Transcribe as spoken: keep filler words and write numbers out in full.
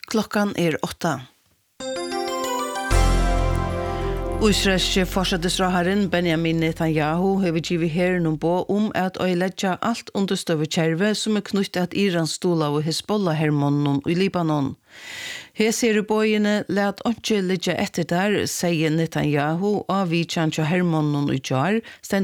Klockan är åtta. Israelske forsættisráðherrin Benjamin Netanyahu hefur givet herren på om at øyeledja alt understøve kjerve som er knyttet at Iran stola og Hezbollah-hermonnen i Libanon. Her ser bøyene let ikke ligge etter der, sier Netanyahu, og vi kjent jo hermonnen i jar,